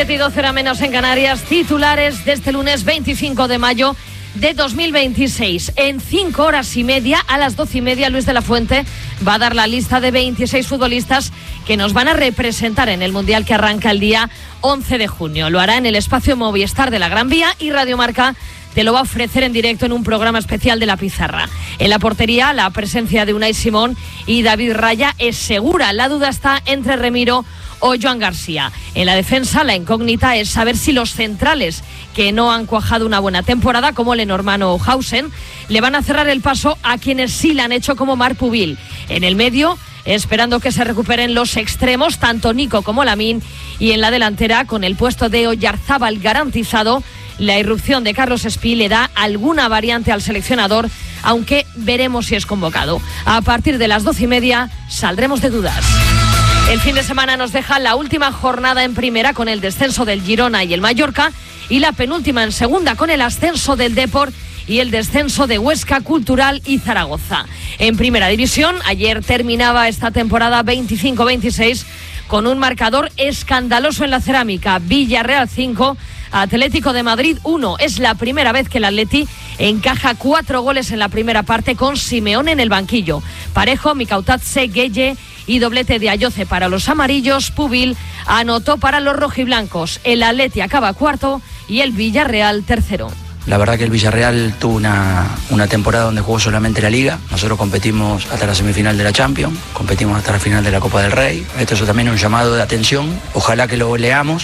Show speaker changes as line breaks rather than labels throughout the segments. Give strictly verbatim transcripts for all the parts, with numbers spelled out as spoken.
doce horas menos en Canarias, titulares de este lunes veinticinco de mayo de dos mil veintiséis. En cinco horas y media, a las doce y media, Luis de la Fuente va a dar la lista de veintiséis futbolistas que nos van a representar en el Mundial que arranca el día once de junio. Lo hará en el espacio Movistar de la Gran Vía y Radio Marca te lo va a ofrecer en directo en un programa especial de La Pizarra. En la portería, la presencia de Unai Simón y David Raya es segura. La duda está entre Remiro o Joan García. En la defensa, la incógnita es saber si los centrales que no han cuajado una buena temporada, como Lenormand o Hausen, le van a cerrar el paso a quienes sí la han hecho, como Marc Pubil. En el medio, esperando que se recuperen los extremos, tanto Nico como Lamine, y en la delantera, con el puesto de Oyarzábal garantizado, la irrupción de Carlos Espí le da alguna variante al seleccionador, aunque veremos si es convocado. A partir de las doce y media saldremos de dudas. El fin de semana nos deja la última jornada en primera con el descenso del Girona y el Mallorca, y la penúltima en segunda con el ascenso del Depor y el descenso de Huesca, Cultural y Zaragoza. En primera división, ayer terminaba esta temporada veinticinco veintiséis con un marcador escandaloso en la Cerámica. Villarreal cinco, Atlético de Madrid uno. Es la primera vez que el Atleti encaja cuatro goles en la primera parte con Simeone en el banquillo. Parejo, Mikautatse, Gueye y doblete de Ayoce para los amarillos. Pubil anotó para los rojiblancos. El Atleti acaba cuarto y el Villarreal tercero.
La verdad que el Villarreal tuvo una, una temporada donde jugó solamente la Liga. Nosotros competimos hasta la semifinal de la Champions, competimos hasta la final de la Copa del Rey. Esto es también un llamado de atención. Ojalá que lo leamos,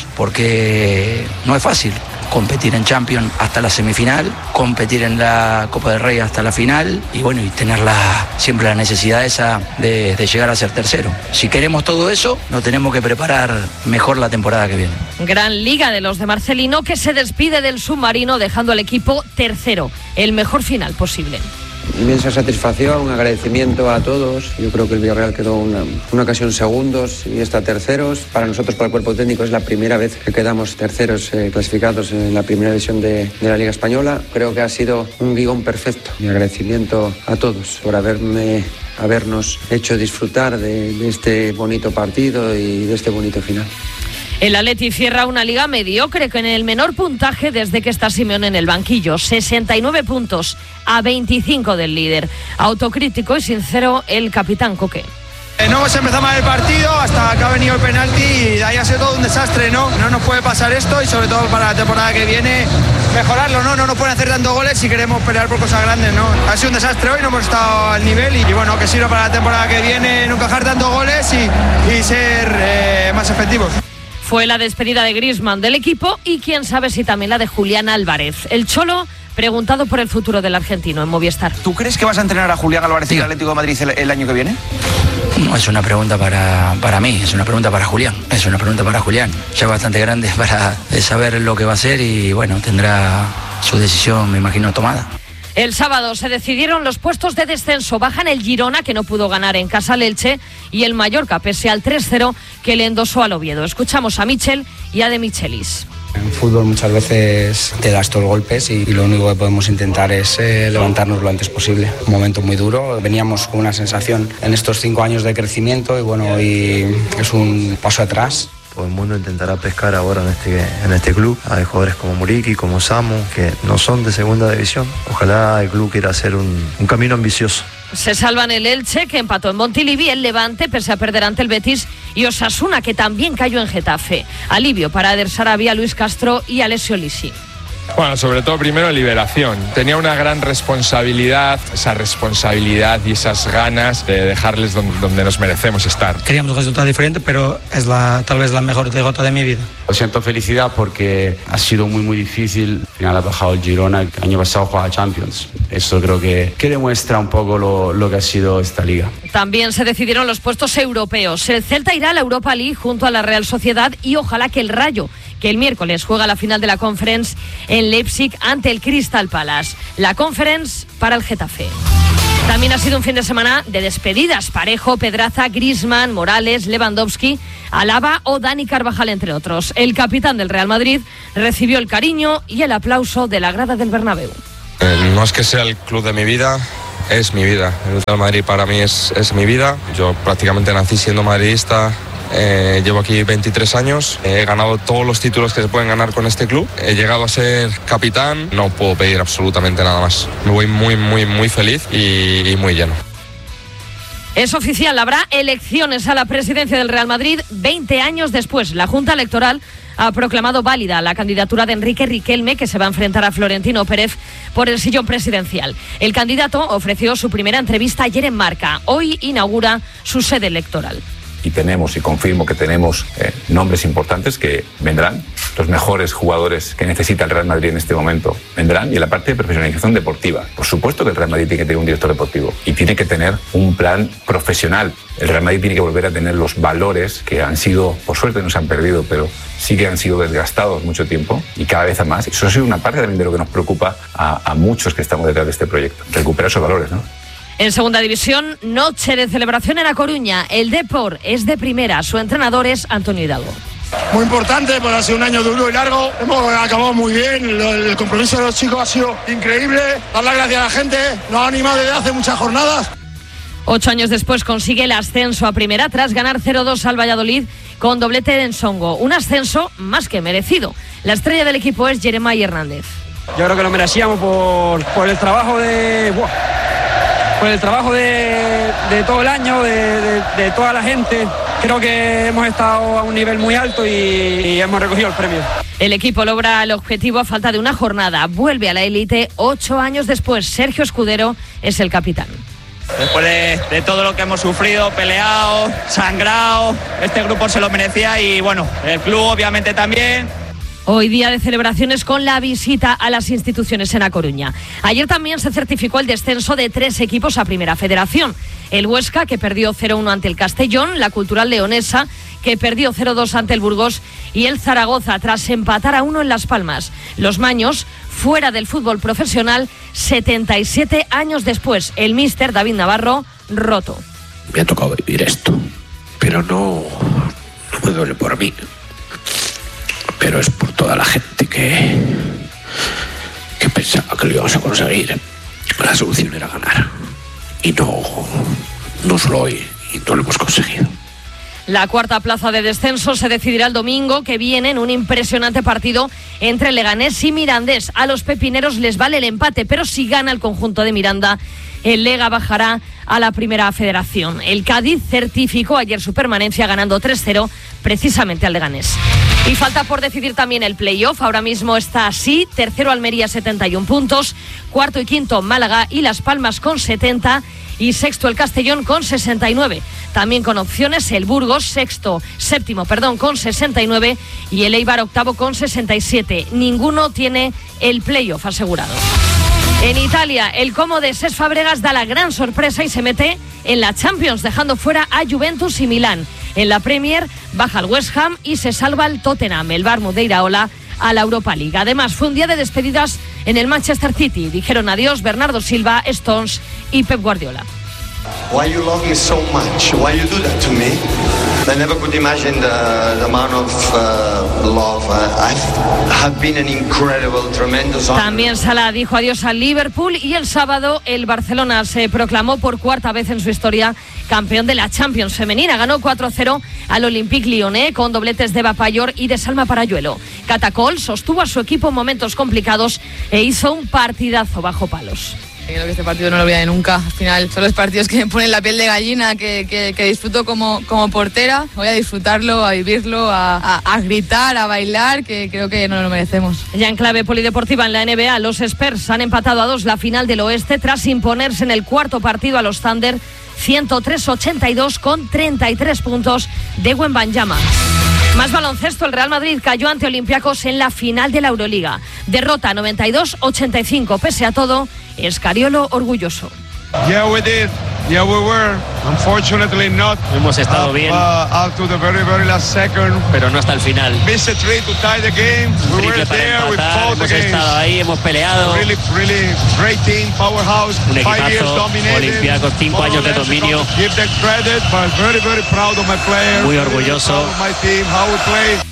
porque no es fácil competir en Champions hasta la semifinal, competir en la Copa del Rey hasta la final y bueno, y tener la, siempre la necesidad esa de, de llegar a ser tercero. Si queremos todo eso, nos tenemos que preparar mejor la temporada que viene.
Gran Liga de los de Marcelino, que se despide del submarino dejando al equipo tercero, el mejor final posible.
Inmensa satisfacción, un agradecimiento a todos. Yo creo que el Villarreal quedó una, una ocasión segundos y está terceros. Para nosotros, para el cuerpo técnico, es la primera vez que quedamos terceros eh, clasificados en la primera división de, de la Liga Española. Creo que ha sido un guión perfecto. Mi agradecimiento a todos por haberme, habernos hecho disfrutar de, de este bonito partido y de este bonito final.
El Atleti cierra una liga mediocre con el menor puntaje desde que está Simeone en el banquillo. sesenta y nueve puntos a veinticinco del líder. Autocrítico y sincero el capitán Coque.
Eh, no hemos empezado mal el partido hasta que ha venido el penalti y ahí ha sido todo un desastre, ¿no? No nos puede pasar esto y sobre todo para la temporada que viene mejorarlo, ¿no? No nos pueden hacer tantos goles si queremos pelear por cosas grandes, ¿no? Ha sido un desastre hoy, no hemos estado al nivel y, y bueno, que sirva para la temporada que viene no encajar tantos goles y, y ser eh, más efectivos.
Fue la despedida de Griezmann del equipo y quién sabe si también la de Julián Álvarez. El Cholo, preguntado por el futuro del argentino en Movistar.
¿Tú crees que vas a entrenar a Julián Álvarez y el Atlético de Madrid el, el año que viene?
No es una pregunta para, para mí, es una pregunta para Julián. Es una pregunta para Julián. Ya bastante grande para saber lo que va a hacer y bueno, tendrá su decisión, me imagino, tomada.
El sábado se decidieron los puestos de descenso. Bajan el Girona, que no pudo ganar en casa al Elche, y el Mallorca, pese al tres cero que le endosó al Oviedo. Escuchamos a Michel y a De Michelis.
En fútbol muchas veces te das estos golpes y, y lo único que podemos intentar es eh, levantarnos lo antes posible. Un momento muy duro, veníamos con una sensación en estos cinco años de crecimiento y bueno, y es un paso atrás.
Todo el mundo intentará pescar ahora en este, en este club. Hay jugadores como Muriqui, como Samu, que no son de segunda división. Ojalá el club quiera hacer un, un camino ambicioso.
Se salvan el Elche, que empató en Montilivi, el Levante, pese a perder ante el Betis, y Osasuna, que también cayó en Getafe. Alivio para Eder Sarabia, Luis Castro y Alessio Lisi.
Bueno, sobre todo primero liberación. Tenía una gran responsabilidad, esa responsabilidad y esas ganas de dejarles donde, donde nos merecemos estar.
Queríamos un resultado diferente, pero es la, tal vez la mejor derrota de mi vida.
Lo siento felicidad porque ha sido muy muy difícil. Al final ha bajado el Girona, el año pasado jugaba Champions. Eso creo que, que demuestra un poco lo, lo que ha sido esta liga.
También se decidieron los puestos europeos. El Celta irá a la Europa League junto a la Real Sociedad y ojalá que el Rayo, que el miércoles juega la final de la Conference en Leipzig ante el Crystal Palace. La Conference para el Getafe. También ha sido un fin de semana de despedidas. Parejo, Pedraza, Griezmann, Morales, Lewandowski, Alaba o Dani Carvajal, entre otros. El capitán del Real Madrid recibió el cariño y el aplauso de la grada del Bernabéu.
Eh, no es que sea el club de mi vida, es mi vida. El Real Madrid para mí es, es mi vida. Yo prácticamente nací siendo madridista. Eh, llevo aquí veintitrés años, he ganado todos los títulos que se pueden ganar con este club, he llegado a ser capitán, no puedo pedir absolutamente nada más. Me voy muy, muy, muy feliz y, y muy lleno.
Es oficial, habrá elecciones a la presidencia del Real Madrid veinte años después. La Junta Electoral ha proclamado válida la candidatura de Enrique Riquelme, que se va a enfrentar a Florentino Pérez por el sillón presidencial. El candidato ofreció su primera entrevista ayer en Marca. Hoy inaugura su sede electoral.
Y tenemos, y confirmo que tenemos eh, nombres importantes que vendrán. Los mejores jugadores que necesita el Real Madrid en este momento vendrán. Y en la parte de profesionalización deportiva, por supuesto que el Real Madrid tiene que tener un director deportivo y tiene que tener un plan profesional. El Real Madrid tiene que volver a tener los valores que han sido, por suerte no se han perdido, pero sí que han sido desgastados mucho tiempo y cada vez a más. Eso ha sido una parte también de lo que nos preocupa a, a muchos que estamos detrás de este proyecto. Recuperar esos valores, ¿no?
En segunda división, noche de celebración en A Coruña. El Depor es de primera. Su entrenador es Antonio Hidalgo.
Muy importante, pues ha sido un año duro y largo. Hemos acabado muy bien. El compromiso de los chicos ha sido increíble. Dar las gracias a la gente. Nos ha animado desde hace muchas jornadas.
Ocho años después consigue el ascenso a primera tras ganar cero dos al Valladolid con doblete de Ensongo. Un ascenso más que merecido. La estrella del equipo es Jeremai Hernández.
Yo creo que lo merecíamos por, por el trabajo de... Buah. Por el trabajo de, de todo el año, de, de, de toda la gente. Creo que hemos estado a un nivel muy alto y, y hemos recogido el premio.
El equipo logra el objetivo a falta de una jornada. Vuelve a la élite ocho años después. Sergio Escudero es el capitán.
Después de, de todo lo que hemos sufrido, peleado, sangrado, este grupo se lo merecía y bueno, el club obviamente también.
Hoy día de celebraciones con la visita a las instituciones en A Coruña. Ayer también se certificó el descenso de tres equipos a Primera Federación. El Huesca, que perdió cero uno ante el Castellón, la Cultural Leonesa, que perdió cero dos ante el Burgos, y el Zaragoza, tras empatar a uno en Las Palmas. Los maños, fuera del fútbol profesional, setenta y siete años después. El míster David Navarro, roto.
Me ha tocado vivir esto, pero no, no me duele por mí. Pero es por toda la gente que, que pensaba que lo íbamos a conseguir. La solución era ganar. Y no, no solo hoy, y no lo hemos conseguido.
La cuarta plaza de descenso se decidirá el domingo que viene en un impresionante partido entre Leganés y Mirandés. A los pepineros les vale el empate, pero si gana el conjunto de Miranda, el Lega bajará a la Primera Federación. El Cádiz certificó ayer su permanencia ganando tres cero precisamente al Leganés. Y falta por decidir también el playoff. Ahora mismo está así: tercero Almería, setenta y un puntos, cuarto y quinto Málaga y Las Palmas con setenta, y sexto el Castellón con sesenta y nueve. También con opciones el Burgos, sexto, séptimo, perdón, con sesenta y nueve, y el Eibar octavo con sesenta y siete. Ninguno tiene el playoff asegurado. En Italia, el Como de Cesc Fabregas da la gran sorpresa y se mete en la Champions, dejando fuera a Juventus y Milán. En la Premier baja el West Ham y se salva el Tottenham. El Barmo de Iraola a la Europa League. Además, fue un día de despedidas en el Manchester City. Dijeron adiós Bernardo Silva, Stones y Pep Guardiola.
Why you love me so much? Why you do that to me? I never could imagine the, the amount of uh, love. I've, I've been an incredible, tremendous honor.
También Salah dijo adiós al Liverpool, y el sábado el Barcelona se proclamó por cuarta vez en su historia campeón de la Champions femenina. Ganó cuatro cero al Olympique Lyonnais con dobletes de Eva Payor y de Salma Parayuelo. Catacol sostuvo a su equipo en momentos complicados e hizo un partidazo bajo palos.
Creo que este partido no lo olvidaré nunca. Al final son los partidos que me ponen la piel de gallina, que, que, que disfruto como, como portera. Voy a disfrutarlo, a vivirlo, a, a, a gritar, a bailar, que creo que no lo merecemos.
Ya en clave polideportiva en la N B A, los Spurs han empatado a dos la final del oeste tras imponerse en el cuarto partido a los Thunder ciento tres a ochenta y dos con treinta y tres puntos de Wembanyama. Más baloncesto, el Real Madrid cayó ante Olympiacos en la final de la Euroliga. Derrota noventa y dos a ochenta y cinco. Pese a todo, Escariolo orgulloso.
Yeah, we did. Yeah, we were. Unfortunately not.
Hemos estado
up,
bien.
Uh, up to the very, very last second.
Pero no hasta el final.
Missed a three to tie the game. We were there. We fought
hemos
the game.
estado ahí, hemos peleado.
Really, really great team, powerhouse.
Un
Five years
equipazo,
dominated.
Olympiacos, cinco años de dominio.
Give them credit, but very, very proud of my players.
Muy orgulloso.
Very proud of my team, how we play.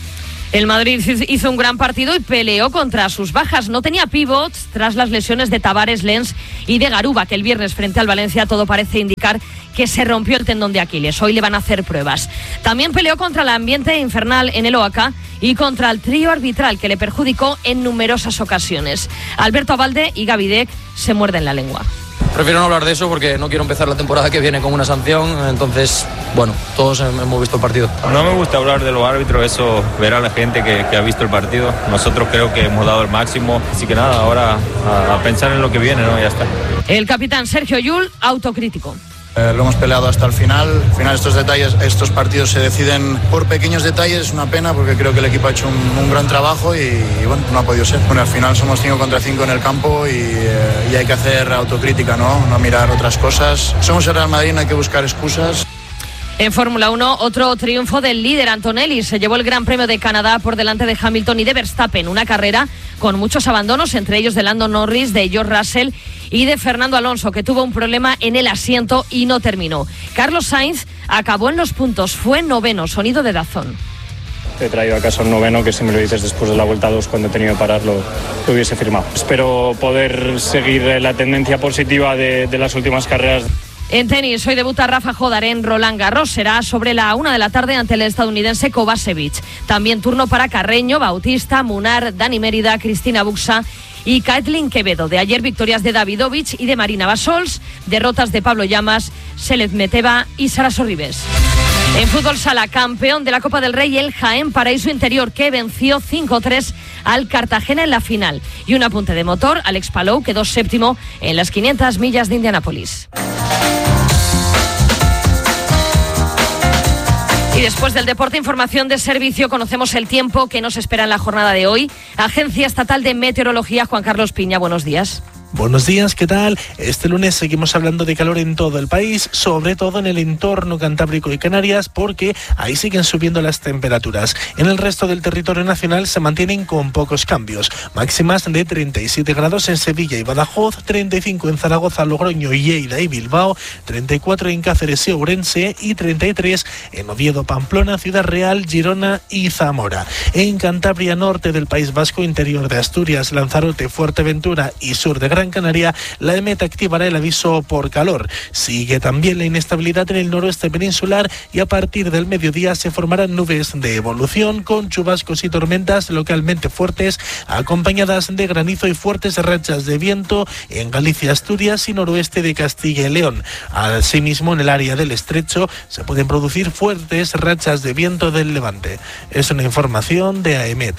El Madrid hizo un gran partido y peleó contra sus bajas. No tenía pivots tras las lesiones de Tavares, Lens y de Garuba, que el viernes frente al Valencia todo parece indicar que se rompió el tendón de Aquiles. Hoy le van a hacer pruebas. También peleó contra el ambiente infernal en el O A C A y contra el trío arbitral que le perjudicó en numerosas ocasiones. Alberto Abalde y Gavidec se muerden la lengua.
Prefiero no hablar de eso porque no quiero empezar la temporada que viene con una sanción, entonces, bueno, todos hemos visto el partido.
No me gusta hablar de los árbitros, eso verá la gente que, que ha visto el partido. Nosotros creo que hemos dado el máximo, así que nada, ahora a, a pensar en lo que viene, ¿no? Ya está.
El capitán Sergio Llull, autocrítico.
Eh, lo hemos peleado hasta el final. Al final estos detalles, estos partidos se deciden por pequeños detalles. Es una pena porque creo que el equipo ha hecho un, un gran trabajo y, y bueno, no ha podido ser. Bueno, al final somos cinco contra cinco en el campo y, eh, y hay que hacer autocrítica, ¿no? No mirar otras cosas. Somos el Real Madrid, no hay que buscar excusas.
En Fórmula uno, otro triunfo del líder Antonelli. Se llevó el Gran Premio de Canadá por delante de Hamilton y de Verstappen. Una carrera con muchos abandonos, entre ellos de Lando Norris, de George Russell y de Fernando Alonso, que tuvo un problema en el asiento y no terminó. Carlos Sainz acabó en los puntos, fue noveno. Sonido de Dazón.
Te he traído a casa un noveno que, si me lo dices después de la vuelta dos, cuando he tenido que pararlo, lo hubiese firmado. Espero poder seguir la tendencia positiva de, de las últimas carreras.
En tenis, hoy debuta Rafa Jódar en Roland Garros. Será sobre la una de la tarde ante el estadounidense Kovacevic. También turno para Carreño, Bautista, Munar, Dani Mérida, Cristina Buxa y Kathleen Quevedo. De ayer, victorias de Davidovich y de Marina Basols. Derrotas de Pablo Llamas, Selez Meteva y Sara Sorribes. En fútbol sala, campeón de la Copa del Rey, el Jaén Paraíso Interior, que venció cinco tres al Cartagena en la final. Y un apunte de motor, Alex Palou quedó séptimo en las quinientas millas de Indianápolis. Y después del deporte, información de servicio, conocemos el tiempo que nos espera en la jornada de hoy. Agencia Estatal de Meteorología, Juan Carlos Piña, buenos días.
Buenos días, ¿qué tal? Este lunes seguimos hablando de calor en todo el país, sobre todo en el entorno cantábrico y Canarias, porque ahí siguen subiendo las temperaturas. En el resto del territorio nacional se mantienen con pocos cambios. Máximas de treinta y siete grados en Sevilla y Badajoz, treinta y cinco en Zaragoza, Logroño, Lleida y Bilbao, treinta y cuatro en Cáceres y Ourense y treinta y tres en Oviedo, Pamplona, Ciudad Real, Girona y Zamora. En Cantabria, norte del País Vasco, interior de Asturias, Lanzarote, Fuerteventura y sur de Gran Canaria, la EMET activará el aviso por calor. Sigue también la inestabilidad en el noroeste peninsular y a partir del mediodía se formarán nubes de evolución con chubascos y tormentas localmente fuertes, acompañadas de granizo y fuertes rachas de viento en Galicia, Asturias y noroeste de Castilla y León. Asimismo, en el área del estrecho se pueden producir fuertes rachas de viento del levante. Es una información de AEMET.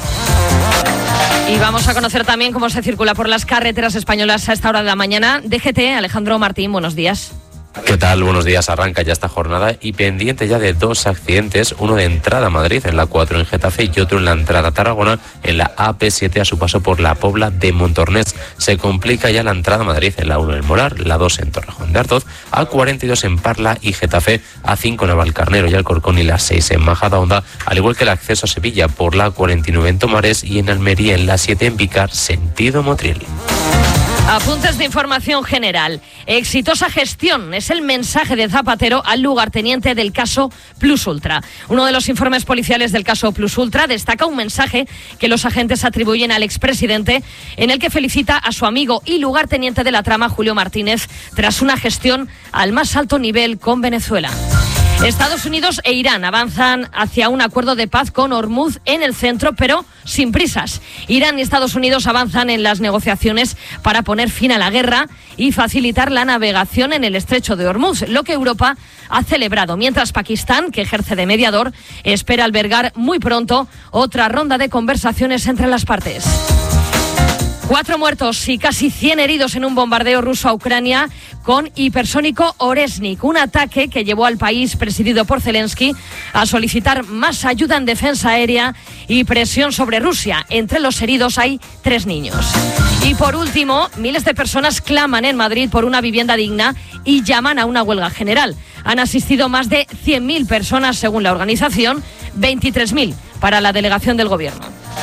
Y vamos a conocer también cómo se circula por las carreteras españolas a esta hora de la mañana. D G T, Alejandro Martín, buenos días.
¿Qué tal? Buenos días. Arranca ya esta jornada y pendiente ya de dos accidentes, uno de entrada a Madrid en la cuatro en Getafe y otro en la entrada a Tarragona en la A P siete a su paso por la Pobla de Montornés. Se complica ya la entrada a Madrid en la uno en Molar, la dos en Torrejón de Ardoz, A cuarenta y dos en Parla y Getafe, A cinco en Navalcarnero y Alcorcón y la seis en Majadahonda, al igual que el acceso a Sevilla por la cuarenta y nueve en Tomares y en Almería en la siete en Vicar, sentido Motril.
Apuntes de información general. Exitosa gestión es el mensaje de Zapatero al lugarteniente del caso Plus Ultra. Uno de los informes policiales del caso Plus Ultra destaca un mensaje que los agentes atribuyen al expresidente, en el que felicita a su amigo y lugarteniente de la trama, Julio Martínez, tras una gestión al más alto nivel con Venezuela. Estados Unidos e Irán avanzan hacia un acuerdo de paz con Hormuz en el centro, pero sin prisas. Irán y Estados Unidos avanzan en las negociaciones para poner fin a la guerra y facilitar la navegación en el estrecho de Hormuz, lo que Europa ha celebrado, mientras Pakistán, que ejerce de mediador, espera albergar muy pronto otra ronda de conversaciones entre las partes. Cuatro muertos y casi cien heridos en un bombardeo ruso a Ucrania con hipersónico Oresnik, un ataque que llevó al país presidido por Zelensky a solicitar más ayuda en defensa aérea y presión sobre Rusia. Entre los heridos hay tres niños. Y por último, miles de personas claman en Madrid por una vivienda digna y llaman a una huelga general. Han asistido más de cien mil personas según la organización, veintitrés mil para la delegación del gobierno.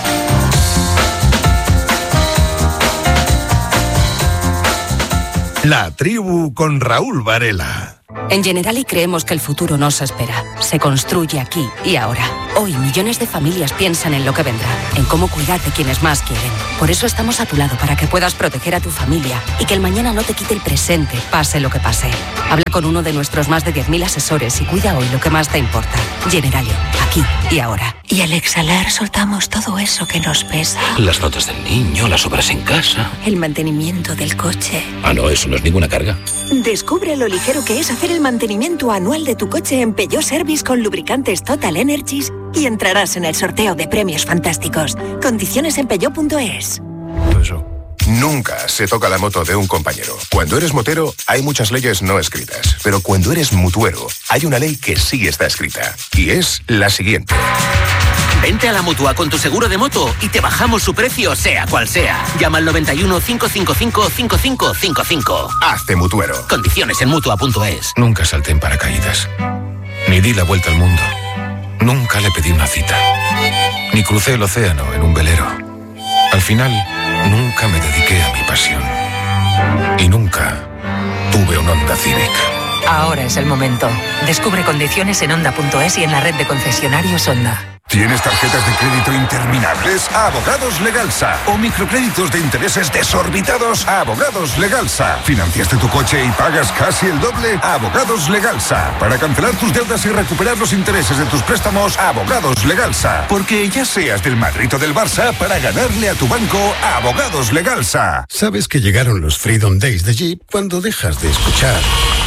La tribu con Raúl Varela.
En Generali creemos que el futuro no se espera, se construye aquí y ahora. Hoy
Hoy millones de familias piensan en lo que vendrá, en cómo cuidar de quienes más quieren. Por eso estamos a tu lado para que puedas proteger a tu familia y que el mañana no te quite el presente, pase lo que pase. Habla con uno de nuestros más de diez mil asesores y cuida hoy lo que más te importa. Generali, aquí y ahora.
Y al exhalar soltamos todo eso que nos pesa.
Las notas del niño, las obras en casa.
El mantenimiento del coche.
Ah, no, eso no es ninguna carga.
Descubre lo ligero que es hacer el mantenimiento anual de tu coche en Peugeot Service con lubricantes Total Energies y entrarás en el sorteo de premios fantásticos. Condiciones en peugeot punto es.
Nunca se toca la moto de un compañero. Cuando eres motero, hay muchas leyes no escritas. Pero cuando eres mutuero, hay una ley que sí está escrita. Y es la siguiente.
Vente a la Mutua con tu seguro de moto y te bajamos su precio, sea cual sea. Llama al noventa y uno, cinco cinco cinco, cinco cinco cinco cinco.
Hazte mutuero.
Condiciones en mutua punto es.
Nunca salté en paracaídas. Ni di la vuelta al mundo. Nunca le pedí una cita. Ni crucé el océano en un velero. Al final, nunca me dediqué a mi pasión. Y nunca tuve un Honda Civic.
Ahora es el momento. Descubre condiciones en honda punto es y en la red de concesionarios Honda.
¿Tienes tarjetas de crédito interminables? Abogados Legalsa. ¿O microcréditos de intereses desorbitados? Abogados Legalsa. ¿Financiaste tu coche y pagas casi el doble? Abogados Legalsa. Para cancelar tus deudas y recuperar los intereses de tus préstamos, Abogados Legalsa. Porque ya seas del Madrid o del Barça, para ganarle a tu banco, Abogados Legalsa.
Sabes que llegaron los Freedom Days de Jeep cuando dejas de escuchar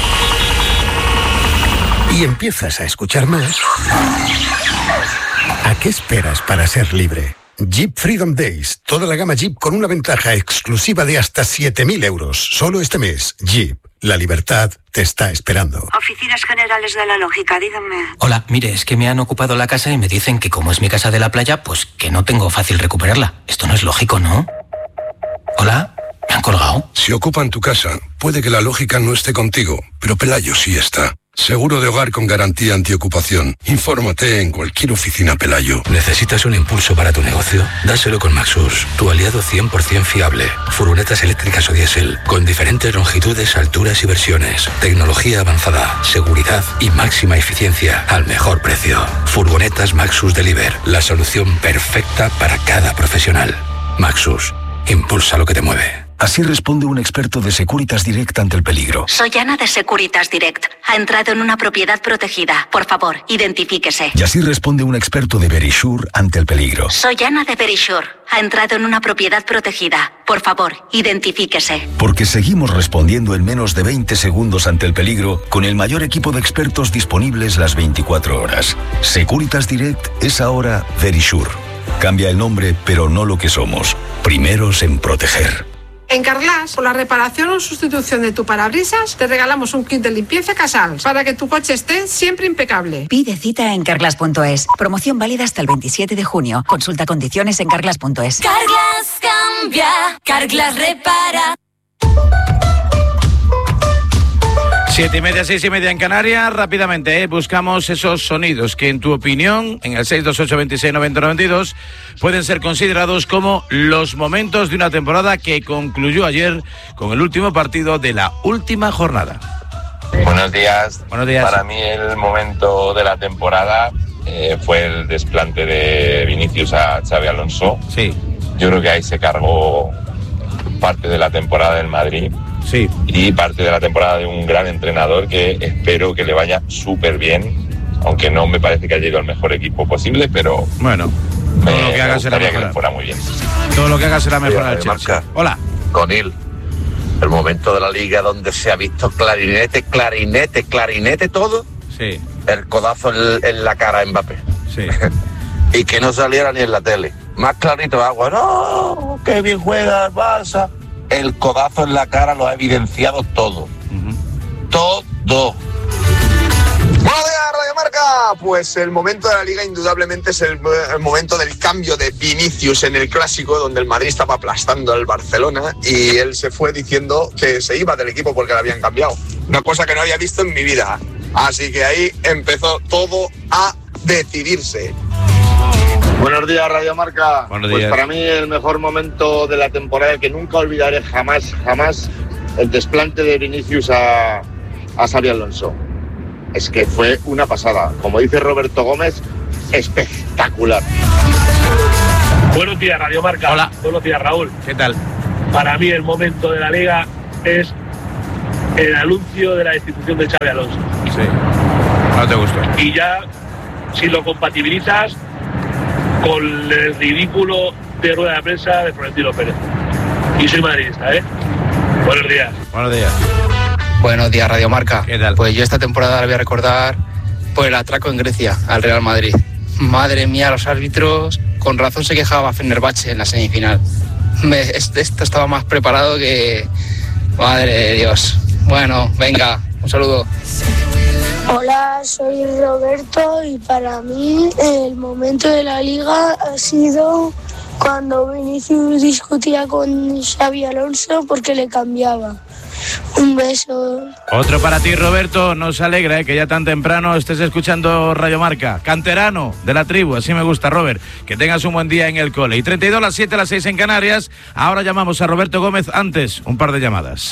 y empiezas a escuchar más. ¿A qué esperas para ser libre? Jeep Freedom Days. Toda la gama Jeep con una ventaja exclusiva de hasta siete mil euros. Solo este mes. Jeep. La libertad te está esperando.
Oficinas Generales de la Lógica, díganme.
Hola, mire, es que me han ocupado la casa y me dicen que como es mi casa de la playa, pues que no tengo fácil recuperarla. Esto no es lógico, ¿no? Hola, ¿me han colgado?
Si ocupan tu casa, puede que la lógica no esté contigo, pero Pelayo sí está. Seguro de hogar con garantía antiocupación. Infórmate en cualquier oficina Pelayo.
¿Necesitas un impulso para tu negocio? Dáselo con Maxus, tu aliado cien por ciento fiable. Furgonetas eléctricas o diésel, con diferentes longitudes, alturas y versiones. Tecnología avanzada, seguridad y máxima eficiencia al mejor precio. Furgonetas Maxus Deliver, la solución perfecta para cada profesional. Maxus, impulsa lo que te mueve.
Así responde un experto de Securitas Direct ante el peligro.
Soy Ana de Securitas Direct. Ha entrado en una propiedad protegida. Por favor, identifíquese.
Y así responde un experto de Verisure ante el peligro.
Soy Ana de Verisure. Ha entrado en una propiedad protegida. Por favor, identifíquese.
Porque seguimos respondiendo en menos de veinte segundos ante el peligro con el mayor equipo de expertos disponibles las veinticuatro horas. Securitas Direct es ahora Verisure. Cambia el nombre, pero no lo que somos. Primeros en proteger.
En Carglass, por la reparación o sustitución de tu parabrisas, te regalamos un kit de limpieza Casals para que tu coche esté siempre impecable.
Pide cita en carglass punto es. Promoción válida hasta el veintisiete de junio. Consulta condiciones en carglass punto es.
Carglass cambia, Carglass repara.
Siete y media, seis y media en Canarias. Rápidamente, ¿eh? buscamos esos sonidos que en tu opinión, en el seis dos ocho, veintiséis, noventa, noventa y dos, pueden ser considerados como los momentos de una temporada que concluyó ayer con el último partido de la última jornada.
Buenos días.
Buenos días.
Para mí el momento de la temporada eh, fue el desplante de Vinicius a Xabi Alonso.
Sí.
Yo creo que ahí se cargó parte de la temporada del Madrid.
Sí.
Y parte de la temporada de un gran entrenador que espero que le vaya súper bien, aunque no me parece que haya ido al mejor equipo posible, pero
bueno,
me,
todo lo que haga
me
será
gustaría que
mejorar.
le fuera muy bien.
Todo lo que haga será mejorar el Chelsea.
Marca.
Hola.
Conil, el momento de la liga donde se ha visto clarinete, clarinete, clarinete todo.
Sí.
El codazo en, en la cara a Mbappé.
Sí.
Y que no saliera ni en la tele. Más clarito agua. No, qué bien juega el Barça. El codazo en la cara lo ha evidenciado todo. Uh-huh. Todo.
Buenos días, Radio Marca. Pues el momento de la Liga indudablemente es el, el momento del cambio de Vinicius en el Clásico, donde el Madrid estaba aplastando al Barcelona y él se fue diciendo que se iba del equipo porque le habían cambiado. Una cosa que no había visto en mi vida. Así que ahí empezó todo a decidirse.
Buenos días, Radio Marca.
Buenos
pues
días.
Para mí el mejor momento de la temporada que nunca olvidaré jamás, jamás, el desplante de Vinicius a, a Xabi Alonso. Es que fue una pasada. Como dice Roberto Gómez, espectacular. espectacular.
Buenos días, Radio Marca.
Hola.
Buenos días, Raúl.
¿Qué tal?
Para mí el momento de la Liga es el anuncio de la destitución de Xabi Alonso.
Sí. No te gustó.
Y ya, si lo compatibilizas con el ridículo de rueda de prensa de Florentino Pérez. Y soy madridista, ¿eh? Buenos días.
Buenos días.
Buenos días, Radio Marca.
¿Qué tal?
Pues yo esta temporada la voy a recordar por el atraco en Grecia al Real Madrid. Madre mía, los árbitros, con razón se quejaba Fenerbahce en la semifinal. Me, esto estaba más preparado que... Madre de Dios. Bueno, venga, un saludo.
Hola, soy Roberto y para mí el momento de la Liga ha sido cuando Vinicius discutía con Xabi Alonso porque le cambiaba. Un beso.
Otro para ti, Roberto. Nos alegra, ¿eh?, que ya tan temprano estés escuchando Radio Marca. Canterano de la tribu, así me gusta, Robert. Que tengas un buen día en el cole. Y treinta y dos, las siete, las seis en Canarias. Ahora llamamos a Roberto Gómez. Antes, un par de llamadas.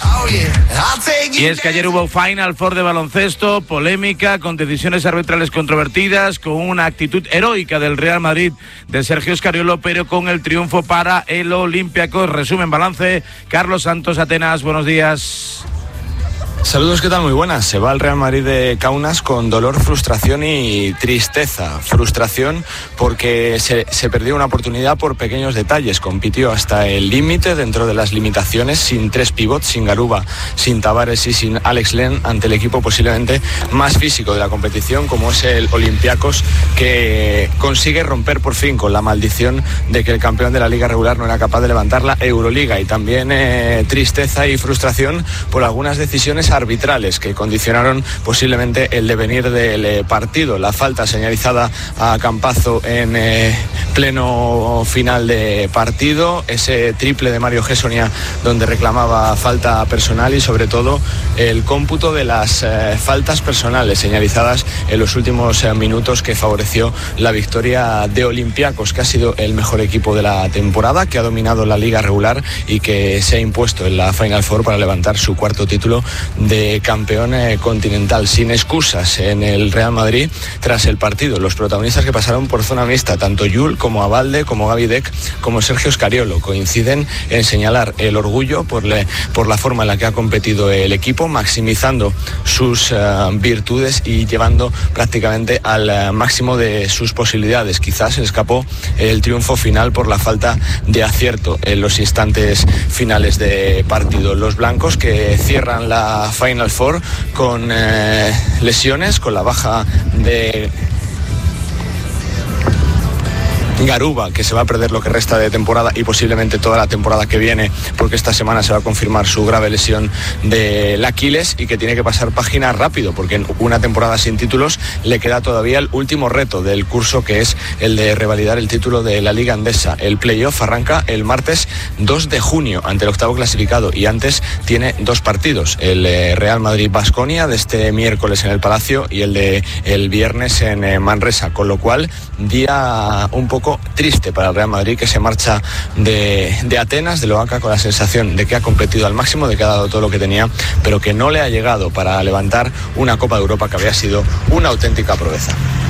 Y es que ayer hubo Final Four de baloncesto, polémica, con decisiones arbitrales controvertidas, con una actitud heroica del Real Madrid de Sergio Scariolo, pero con el triunfo para el Olympiacos. Resumen, balance. Carlos Santos, Atenas, buenos días.
Saludos, ¿qué tal? Muy buenas. Se va el Real Madrid de Kaunas con dolor, frustración y tristeza. Frustración porque se, se perdió una oportunidad por pequeños detalles. Compitió hasta el límite, dentro de las limitaciones, sin tres pivots, sin Garuba, sin Tavares y sin Alex Len, ante el equipo posiblemente más físico de la competición, como es el Olympiacos, que consigue romper por fin con la maldición de que el campeón de la Liga regular no era capaz de levantar la Euroliga. Y también eh, tristeza y frustración por algunas decisiones arbitrales que condicionaron posiblemente el devenir del eh, partido. La falta señalizada a Campazzo en eh, pleno final de partido, ese triple de Mario Gessonia donde reclamaba falta personal, y sobre todo el cómputo de las eh, faltas personales señalizadas en los últimos eh, minutos, que favoreció la victoria de Olympiacos, que ha sido el mejor equipo de la temporada, que ha dominado la liga regular y que se ha impuesto en la Final Four para levantar su cuarto título de campeón eh, continental. Sin excusas en el Real Madrid tras el partido. Los protagonistas que pasaron por zona mixta, tanto Yul como Abalde, como Gaby Deck, como Sergio Scariolo, coinciden en señalar el orgullo por, le, por la forma en la que ha competido el equipo, maximizando sus uh, virtudes y llevando prácticamente al uh, máximo de sus posibilidades. Quizás se escapó el triunfo final por la falta de acierto en los instantes finales de partido. Los blancos que cierran la Final Four con eh, lesiones, con la baja de Garuba, que se va a perder lo que resta de temporada y posiblemente toda la temporada que viene, porque esta semana se va a confirmar su grave lesión del Aquiles, y que tiene que pasar página rápido, porque en una temporada sin títulos le queda todavía el último reto del curso, que es el de revalidar el título de la Liga Endesa. El playoff arranca el martes dos de junio ante el octavo clasificado, y antes tiene dos partidos: el Real Madrid-Baskonia de este miércoles en el Palacio y el de el viernes en Manresa, con lo cual día un poco triste para el Real Madrid, que se marcha de, de Atenas, de Loaca, con la sensación de que ha competido al máximo, de que ha dado todo lo que tenía, pero que no le ha llegado para levantar una Copa de Europa que había sido una auténtica proeza.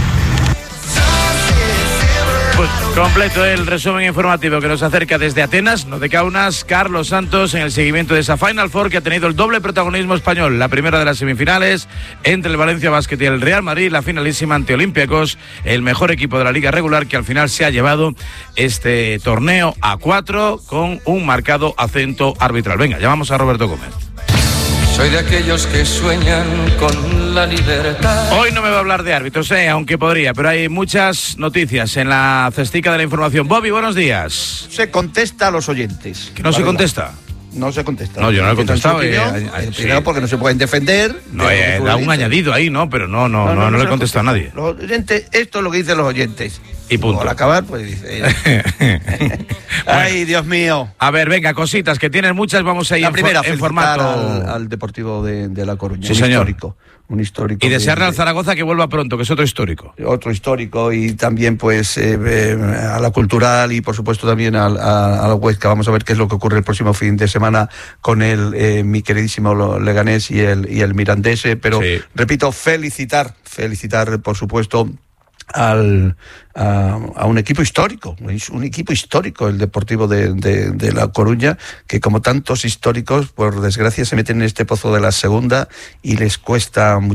Pues completo el resumen informativo que nos acerca desde Atenas, no de Kaunas, Carlos Santos, en el seguimiento de esa Final Four que ha tenido el doble protagonismo español. La primera de las semifinales entre el Valencia Basket y el Real Madrid, la finalísima ante Olympiacos, el mejor equipo de la liga regular, que al final se ha llevado este torneo a cuatro con un marcado acento arbitral. Venga, llamamos a Roberto Gómez.
Soy de aquellos que sueñan con la libertad.
Hoy no me va a hablar de árbitros, eh, aunque podría, pero hay muchas noticias en la cestica de la información. Bobby, buenos días.
Se contesta a los oyentes.
¿Que no se contesta?
No se contesta.
No, yo no he contestado.
Eh,
eh,
primero, sí, porque no se pueden defender.
No, eh, da un añadido ahí, ¿no? Pero no, no, no, no, no, no le he contestado a nadie.
Los oyentes, esto es lo que dicen los oyentes.
Y punto.
Al acabar, pues dice. Ay, bueno, Dios mío.
A ver, venga, cositas, que tienen muchas, vamos a ir
la primera,
en, en formato.
Al, al Deportivo de, de La Coruña.
Sí,
un
señor.
Histórico, un histórico.
Y desearle al Zaragoza que vuelva pronto, que es otro histórico.
Otro histórico, y también, pues, eh, eh, a la Cultural y, por supuesto, también a, a, a la Huesca. Vamos a ver qué es lo que ocurre el próximo fin de semana con el, eh, mi queridísimo Leganés y el, y el Mirandés. Pero, sí, repito, felicitar, felicitar, por supuesto, al, a, a un equipo histórico, es un equipo histórico el Deportivo de, de, de La Coruña, que como tantos históricos, por desgracia, se meten en este pozo de la segunda y les cuesta mucho.